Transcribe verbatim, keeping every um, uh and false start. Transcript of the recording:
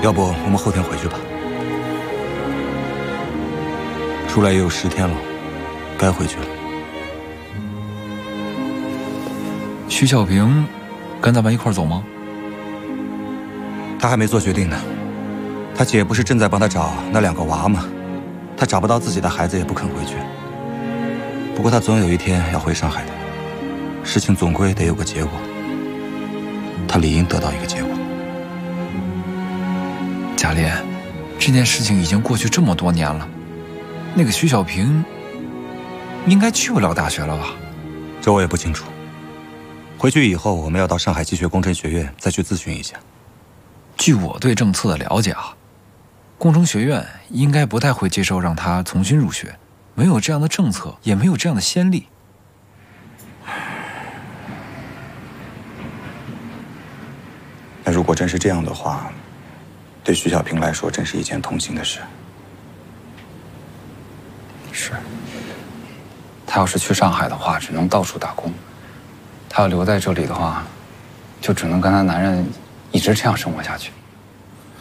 要不我们后天回去吧？出来也有十天了，该回去了。 徐小平跟咱们一块走吗？ 他还没做决定呢。他姐不是正在帮他找那两个娃吗？他找不到自己的孩子也不肯回去。不过他总有一天要回上海的，事情总归得有个结果。他理应得到一个结果。 贾琏，这件事情已经过去这么多年了，那个徐小平应该去不了大学了吧？ 这我也不清楚。回去以后，我们要到上海机械工程学院再去咨询一下。 据我对政策的了解啊，工程学院应该不太会接受让他重新入学，没有这样的政策，也没有这样的先例。 那如果真是这样的话，对徐小平来说真是一件痛心的事。 是，他要是去上海的话，只能到处打工；他要留在这里的话，就只能跟他男人一直这样生活下去。